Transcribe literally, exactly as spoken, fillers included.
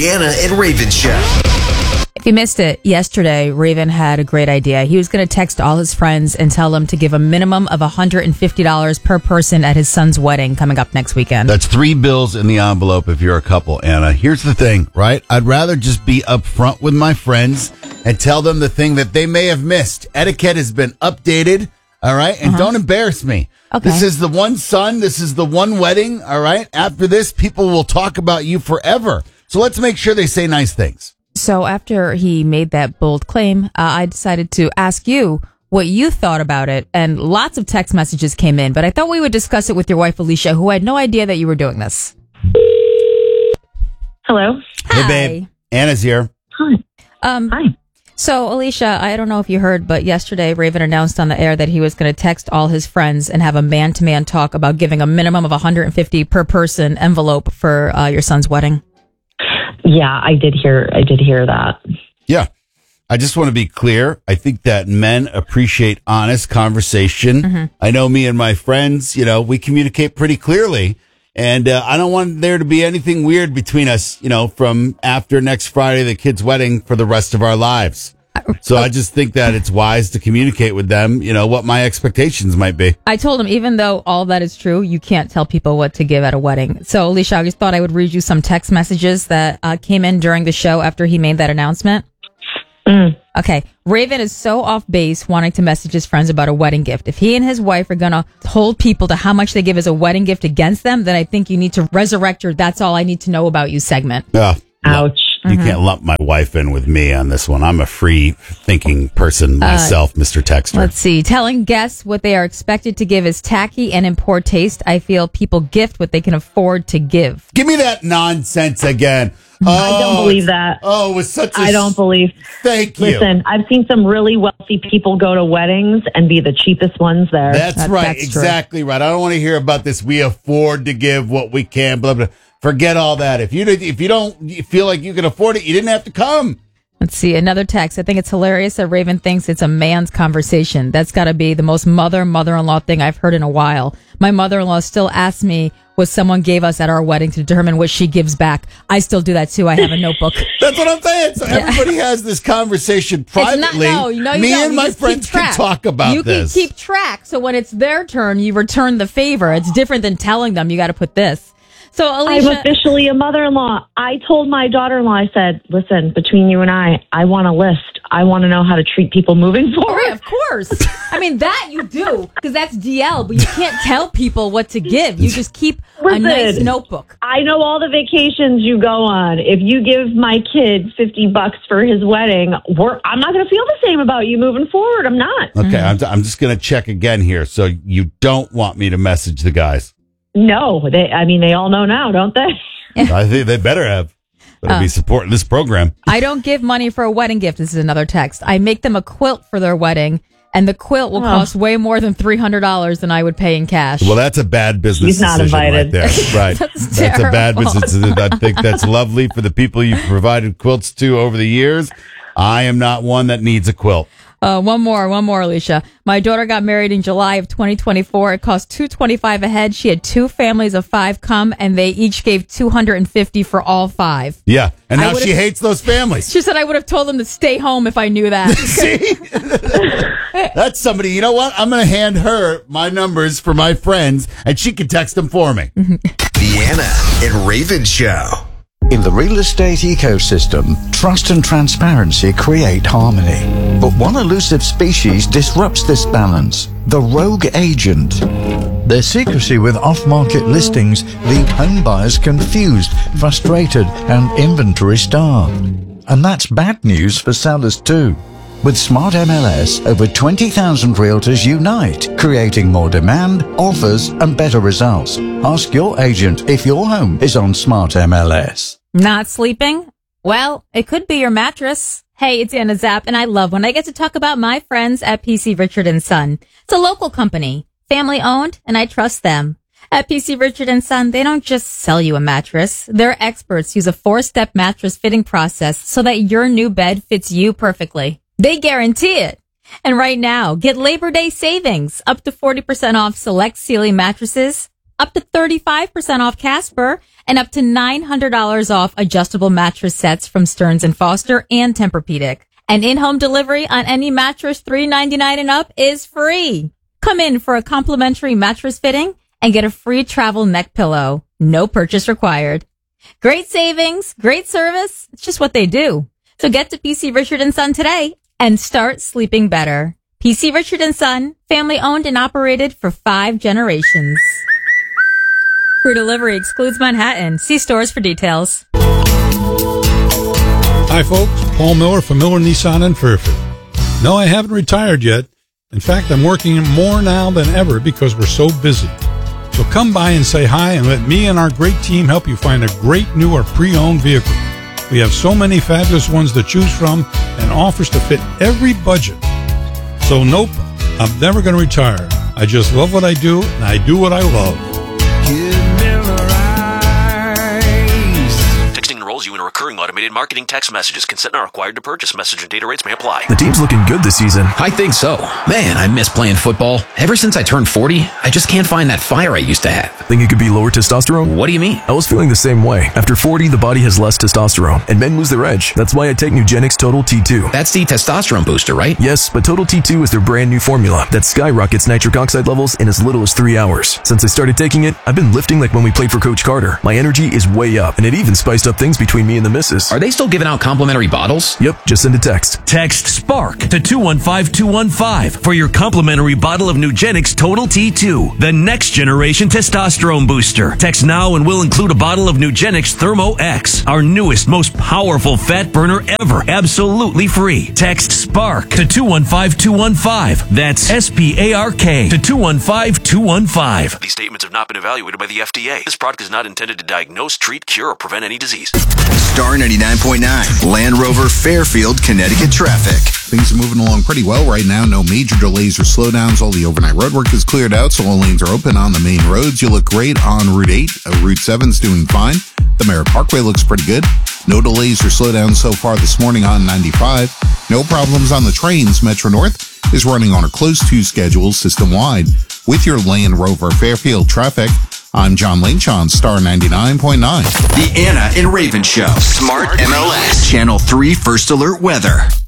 The Anna and Raven Show. If you missed it, yesterday, Raven had a great idea. He was going to text all his friends and tell them to give a minimum of one hundred fifty dollars per person at his son's wedding coming up next weekend. That's three bills in the envelope if you're a couple, Anna. Here's the thing, right? I'd rather just be upfront with my friends and tell them the thing that they may have missed. Etiquette has been updated, all right? And uh-huh. don't embarrass me. Okay. This is the one son. This is the one wedding, all right? After this, people will talk about you forever. So let's make sure they say nice things. So after he made that bold claim, uh, I decided to ask you what you thought about it. And lots of text messages came in, but I thought we would discuss it with your wife, Alicia, who had no idea that you were doing this. Hello. Hi. Hey, babe. Anna's here. Hi. Um, Hi. So, Alicia, I don't know if you heard, but yesterday Raven announced on the air that he was going to text all his friends and have a man-to-man talk about giving a minimum of one hundred fifty per person envelope for uh, your son's wedding. Yeah, I did hear. I did hear that. Yeah. I just want to be clear. I think that men appreciate honest conversation. Mm-hmm. I know me and my friends, you know, we communicate pretty clearly. And uh, I don't want there to be anything weird between us, you know, from after next Friday, the kid's wedding, for the rest of our lives. So I just think that it's wise to communicate with them, you know, what my expectations might be. I told him, even though all that is true, you can't tell people what to give at a wedding. So, Alicia, I just thought I would read you some text messages that uh, came in during the show after he made that announcement. Mm. Okay. Raven is so off base wanting to message his friends about a wedding gift. If he and his wife are going to hold people to how much they give as a wedding gift against them, then I think you need to resurrect your "That's All I Need to Know About You" segment. Yeah. Ouch. You mm-hmm. can't lump my wife in with me on this one. I'm a free thinking person myself, uh, Mister Texter. Let's see. Telling guests what they are expected to give is tacky and in poor taste. I feel people gift what they can afford to give. Give me that nonsense again. Oh, I don't believe that. Oh, it was such a... I don't believe... Thank you. Listen, I've seen some really wealthy people go to weddings and be the cheapest ones there. That's that, right. That's exactly true. right. I don't want to hear about this. We afford to give what we can, blah, blah. Forget all that. If you if you don't feel like you can afford it, you didn't have to come. Let's see. Another text. I think it's hilarious that Raven thinks it's a man's conversation. That's got to be the most mother, mother-in-law thing I've heard in a while. My mother-in-law still asks me what someone gave us at our wedding to determine what she gives back. I still do that too. I have a notebook. That's what I'm saying. So everybody has this conversation privately. Not, no, no, me don't. and you my friends can talk about you this. You can keep track. So when it's their turn, you return the favor. It's different than telling them you got to put this. So, Alicia, I'm officially a mother-in-law. I told my daughter-in-law, I said, listen, between you and I, I want a list. I want to know how to treat people moving forward. Right, of course. I mean, that you do, because that's D L, but you can't tell people what to give. You just keep Listen, a nice notebook. I know all the vacations you go on. If you give my kid fifty bucks for his wedding, we're, I'm not going to feel the same about you moving forward. I'm not. Okay, Mm-hmm. I'm, I'm just going to check again here. So you don't want me to message the guys? No, they. I mean, they all know now, don't they? I think they better have. Better uh, be supporting this program. I don't give money for a wedding gift. This is another text. I make them a quilt for their wedding, and the quilt will oh. cost way more than three hundred dollars than I would pay in cash. Well, that's a bad business He's not decision invited. right there. Right. that's, that's a bad business decision. I think that's lovely for the people you've provided quilts to over the years. I am not one that needs a quilt. Uh, one more, one more, Alicia. My daughter got married in July of twenty twenty-four. It cost two hundred twenty-five dollars a head. She had two families of five come, and they each gave two hundred fifty dollars for all five. Yeah, and now she hates those families. She said I would have told them to stay home if I knew that. See? That's somebody, you know what? I'm going to hand her my numbers for my friends, and she can text them for me. The Anna and Raven Show. In the real estate ecosystem, trust and transparency create harmony. But one elusive species disrupts this balance: the rogue agent. Their secrecy with off-market listings leave home buyers confused, frustrated, and inventory-starved. And that's bad news for sellers too. With Smart M L S, over twenty thousand realtors unite, creating more demand, offers, and better results. Ask your agent if your home is on Smart M L S. Not sleeping? Well, it could be your mattress. Hey, it's Anna Zapp, and I love when I get to talk about my friends at P C Richard and Son. It's a local company, family owned, and I trust them. At P C Richard and Son, they don't just sell you a mattress. Their experts use a four-step mattress fitting process so that your new bed fits you perfectly. They guarantee it. And right now, get Labor Day savings up to forty percent off select Sealy mattresses, up to thirty-five percent off Casper, and up to nine hundred dollars off adjustable mattress sets from Stearns and Foster and Tempur-Pedic. And in-home delivery on any mattress three ninety-nine and up is free. Come in for a complimentary mattress fitting and get a free travel neck pillow. No purchase required. Great savings, great service. It's just what they do. So get to P C Richard and Son today and start sleeping better. P C Richard and Son, family owned and operated for five generations. Free delivery excludes Manhattan. See stores for details. Hi folks, Paul Miller from Miller Nissan in Fairfield. No, I haven't retired yet. In fact, I'm working more now than ever because we're so busy. So come by and say hi and let me and our great team help you find a great new or pre-owned vehicle. We have so many fabulous ones to choose from and offers to fit every budget. So nope, I'm never going to retire. I just love what I do and I do what I love. Enrolls you in a recurring automated marketing text messages. Consent not required to purchase. Message and data rates may apply. The team's looking good this season. I think so. Man, I miss playing football. Ever since I turned forty, I just can't find that fire I used to have. Think it could be lower testosterone? What do you mean? I was feeling the same way. After forty, the body has less testosterone, and men lose their edge. That's why I take Nugenix Total T two. That's the testosterone booster, right? Yes, but Total T two is their brand new formula that skyrockets nitric oxide levels in as little as three hours. Since I started taking it, I've been lifting like when we played for Coach Carter. My energy is way up, and it even spiced up things between me and the missus. Are they still giving out complimentary bottles? Yep, just send a text. Text SPARK to two one five two one five for your complimentary bottle of Nugenix Total T two, the next generation testosterone booster. Text now and we'll include a bottle of Nugenix Thermo X, our newest, most powerful fat burner ever, absolutely free. Text SPARK to two one five two one five. That's S P A R K to two one five two one five. These statements have not been evaluated by the F D A. This product is not intended to diagnose, treat, cure, or prevent any disease. Star ninety-nine point nine, Land Rover, Fairfield, Connecticut traffic. Things are moving along pretty well right now. No major delays or slowdowns. All the overnight road work is cleared out, so all lanes are open on the main roads. You look great on Route eight. Uh, Route seven's doing fine. The Merritt Parkway looks pretty good. No delays or slowdowns so far this morning on ninety-five. No problems on the trains. Metro North is running on a close-to schedule system-wide. With your Land Rover Fairfield traffic, I'm John Lynch on Star ninety-nine point nine. The Anna and Raven Show. Smart M L S. Channel three First Alert Weather.